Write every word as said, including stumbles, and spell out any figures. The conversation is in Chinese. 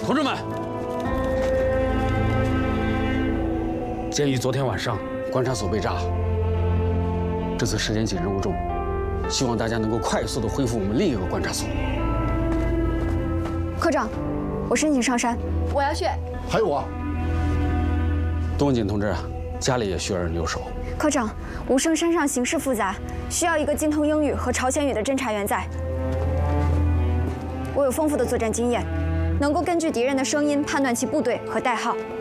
同志们，鉴于昨天晚上观察所被炸，这次时间紧任务重，希望大家能够快速的恢复我们另一个观察所。 科长，我申请上山。 我要去。 还有啊， 董文锦同志，家里也需要人留守。 科长，无声山上形势复杂，需要一个精通英语和朝鲜语的侦察员在。我有丰富的作战经验，能够根据敌人的声音判断其部队和代号。